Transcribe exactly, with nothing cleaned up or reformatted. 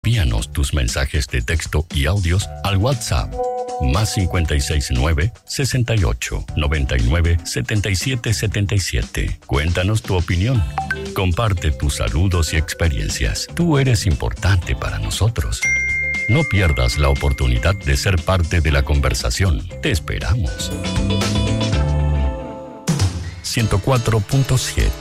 Envíanos tus mensajes de texto y audios al WhatsApp más cincuenta y seis nueve, sesenta y ocho, noventa y nueve, setenta y siete setenta y siete. Cuéntanos tu opinión. Comparte tus saludos y experiencias. Tú eres importante para nosotros. No pierdas la oportunidad de ser parte de la conversación. Te esperamos. ciento cuatro punto siete